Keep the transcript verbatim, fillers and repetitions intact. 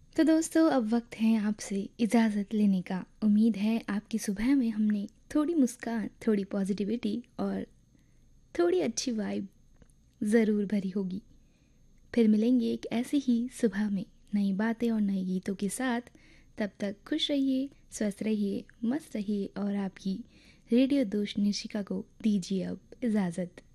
तो दोस्तों अब वक्त है आपसे इजाज़त लेने का। उम्मीद है आपकी सुबह में हमने थोड़ी मुस्कान, थोड़ी पॉजिटिविटी और थोड़ी अच्छी वाइब ज़रूर भरी होगी। फिर मिलेंगे एक ऐसी ही सुबह में नई बातें और नए गीतों के साथ। तब तक खुश रहिए, स्वस्थ रहिए, मस्त रहिए और आपकी रेडियो दोस्त निशिका को दीजिए अब इजाज़त।